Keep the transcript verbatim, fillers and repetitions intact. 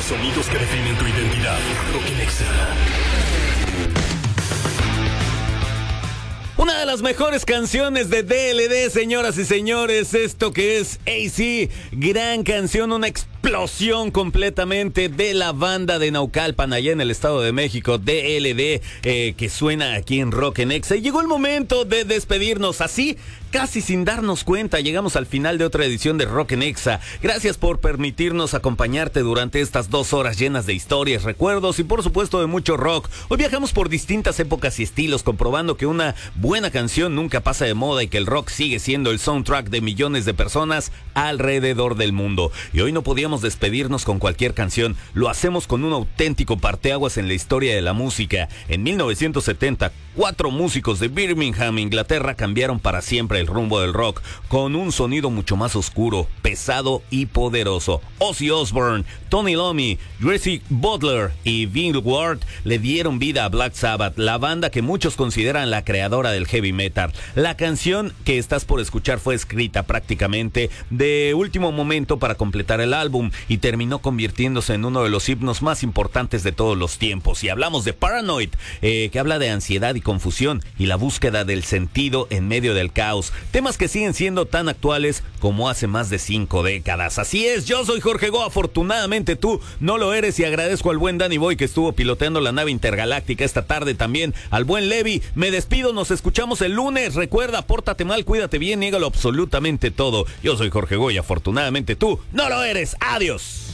Los sonidos que definen tu identidad. Rock Nexa. Una de las mejores canciones de D L D, señoras y señores, esto que es A C, gran canción, una explosión completamente de la banda de Naucalpan, allá en el Estado de México, D L D, eh, que suena aquí en Rock Nexa. Y llegó el momento de despedirnos, así, casi sin darnos cuenta, llegamos al final de otra edición de Rock Nexa. Gracias por permitirnos acompañarte durante estas dos horas llenas de historias, recuerdos y por supuesto de mucho rock. Hoy viajamos por distintas épocas y estilos, comprobando que una buena canción nunca pasa de moda y que el rock sigue siendo el soundtrack de millones de personas alrededor del mundo. Y hoy no podíamos despedirnos con cualquier canción, lo hacemos con un auténtico parteaguas en la historia de la música. En mil novecientos setenta, cuatro músicos de Birmingham, Inglaterra, cambiaron para siempre el rumbo del rock, con un sonido mucho más oscuro, pesado y poderoso. Ozzy Osbourne, Tony Iommi, Gracie Butler y Bill Ward le dieron vida a Black Sabbath, la banda que muchos consideran la creadora del heavy metal. La canción que estás por escuchar fue escrita prácticamente de último momento para completar el álbum y terminó convirtiéndose en uno de los himnos más importantes de todos los tiempos. Y hablamos de Paranoid, eh, que habla de ansiedad y confusión y la búsqueda del sentido en medio del caos. Temas que siguen siendo tan actuales como hace más de cinco décadas. Así es, yo soy Jorge Go, afortunadamente tú no lo eres, y agradezco al buen Danny Boy que estuvo piloteando la nave intergaláctica esta tarde, también al buen Levi. Me despido, nos escuchamos el lunes. Recuerda, pórtate mal, cuídate bien, niégalo absolutamente todo. Yo soy Jorge Go y afortunadamente tú no lo eres. Adiós.